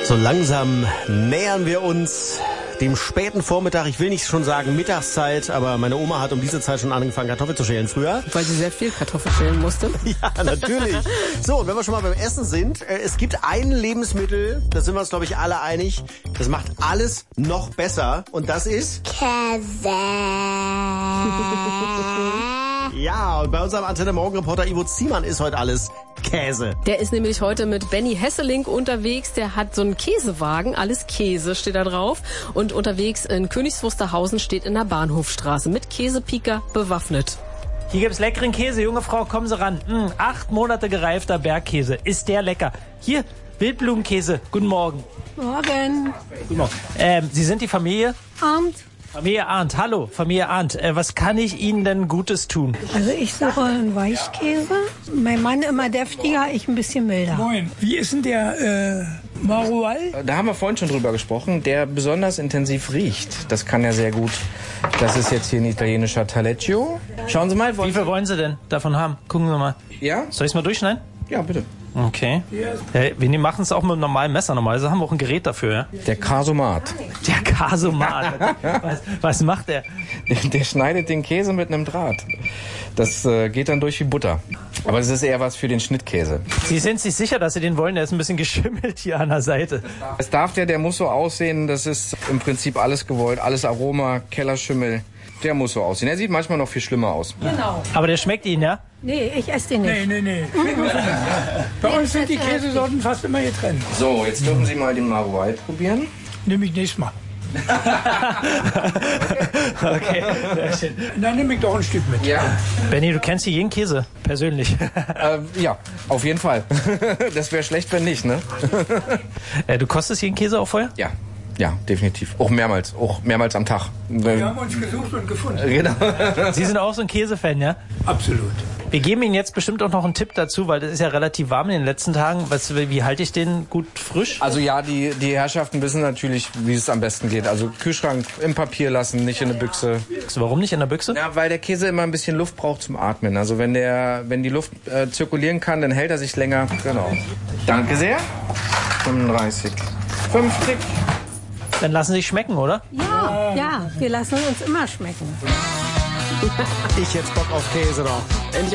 So langsam nähern wir uns dem späten Vormittag. Ich will nicht schon sagen Mittagszeit, aber meine Oma hat um diese Zeit schon angefangen, Kartoffeln zu schälen früher. Weil sie sehr viel Kartoffeln schälen musste. Ja, natürlich. So, und wenn wir schon mal beim Essen sind, es gibt ein Lebensmittel, da sind wir uns, glaube ich, alle einig, das macht alles noch besser. Und das ist? Käse. Ja, und bei unserem Antenne Morgenreporter Ivo Ziemann ist heute alles Käse. Der ist nämlich heute mit Benny Hesseling unterwegs. Der hat so einen Käsewagen, alles Käse steht da drauf. Und unterwegs in Königs Wusterhausen steht in der Bahnhofstraße mit Käsepieker bewaffnet. Hier gibt's leckeren Käse. Junge Frau, kommen Sie ran. 8 Monate gereifter Bergkäse. Ist der lecker. Hier, Wildblumenkäse. Guten Morgen. Morgen. Guten Morgen. Sie sind die Familie? Abend. Familie Arndt. Hallo, Familie Arndt. Was kann ich Ihnen denn Gutes tun? Also ich suche einen Weichkäse. Mein Mann immer deftiger, ich ein bisschen milder. Moin. Wie ist denn der Marual? Da haben wir vorhin schon drüber gesprochen, der besonders intensiv riecht. Das kann er sehr gut. Das ist jetzt hier ein italienischer Taleggio. Schauen Sie mal. Wie viel wollen Sie denn davon haben? Gucken Sie mal. Ja? Soll ich es mal durchschneiden? Ja, bitte. Okay. Wir machen es auch mit einem normalen Messer. Normalerweise haben wir auch ein Gerät dafür, ja? Der Casomat. Der Casomat. Was macht der? Der schneidet den Käse mit einem Draht. Das geht dann durch wie Butter. Aber das ist eher was für den Schnittkäse. Sie sind sich sicher, dass Sie den wollen? Der ist ein bisschen geschimmelt hier an der Seite. Es darf der muss so aussehen, das ist im Prinzip alles gewollt. Alles Aroma, Kellerschimmel. Der muss so aussehen. Er sieht manchmal noch viel schlimmer aus. Genau. Aber der schmeckt Ihnen, ja? Nee, ich esse den nicht. Nee. Bei uns sind die Käsesorten fast immer getrennt. So, jetzt dürfen Sie mal den Marual probieren. Nehme ich nächstes Mal. Okay, sehr schön. Dann nehme ich doch ein Stück mit. Ja. Benny, du kennst hier jeden Käse, persönlich. Ja, auf jeden Fall. Das wäre schlecht, wenn nicht, ne? Du kostest jeden Käse auch vorher? Ja. Ja, definitiv. Auch mehrmals am Tag. Wir haben uns gesucht und gefunden. Genau. Sie sind auch so ein Käsefan, ja? Absolut. Wir geben Ihnen jetzt bestimmt auch noch einen Tipp dazu, weil das ist ja relativ warm in den letzten Tagen. Wie halte ich den gut frisch? Also ja, die Herrschaften wissen natürlich, wie es am besten geht. Also Kühlschrank im Papier lassen, nicht in der Büchse. Warum nicht in der Büchse? Ja, weil der Käse immer ein bisschen Luft braucht zum Atmen. Also wenn die Luft zirkulieren kann, dann hält er sich länger. Genau. Danke sehr. 35. 50. Dann lassen Sie sich schmecken, oder? Ja, wir lassen uns immer schmecken. Ich jetzt Bock auf Käse doch. Endlich